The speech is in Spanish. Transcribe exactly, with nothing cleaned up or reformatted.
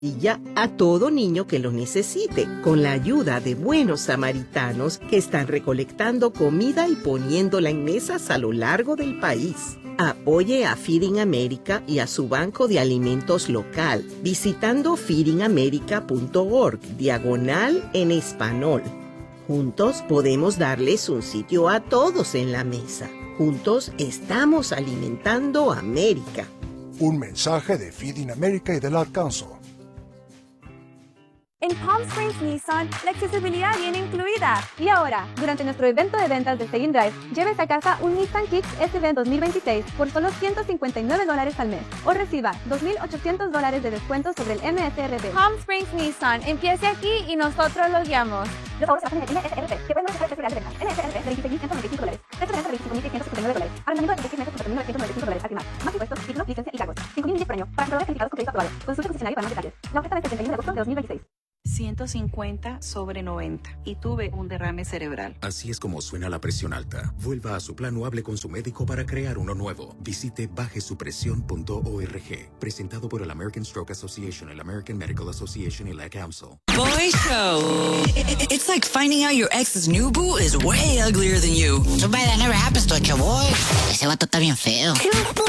a todo niño que lo necesite, con la ayuda de buenos samaritanos que están recolectando comida y poniéndola en mesas a lo largo del país. Apoye a Feeding America y a su banco de alimentos local visitando feedingamerica.org diagonal en español. Juntos podemos darles un sitio a todos en la mesa. Juntos estamos alimentando América. Un mensaje de Feeding America y del Arkansas. En Palm Springs Nissan, la accesibilidad viene incluida. Y ahora, durante nuestro evento de ventas de Stay in Drive, llévese a casa un Nissan Kicks S V dos mil veintiséis por solo ciento cincuenta y nueve dólares al mes. O reciba dos mil ochocientos dólares de descuento sobre el M S R P. Palm Springs Nissan, empiece aquí y nosotros lo guiamos. Los favores se basan en el M S R P, que pueden modificar el precio real de venta. M S R P de veintiséis mil ciento noventa y cinco dólares. Precio de venta de veinticinco mil seiscientos setenta y nueve dólares. Arrendamiento de treinta y seis meses por mil novecientos noventa y cinco dólares al final. Más impuestos, título, licencia y cargos. cinco mil millas por año. Para proveedores calificados con crédito aprobado. Consulte concesionario para más detalles. La oferta del treinta y uno de agosto de dos mil veintiséis. ciento cincuenta sobre noventa y tuve un derrame cerebral. Así es como suena la presión alta. Vuelva a su plan o hable con su médico para crear uno nuevo. Visite baje su presión punto org. Presentado por el American Stroke Association, el American Medical Association y la Council. Boy Show. It's like finding out your ex's new boo is way uglier than you. Too bad that never happens to a boy. Ese vato está bien feo.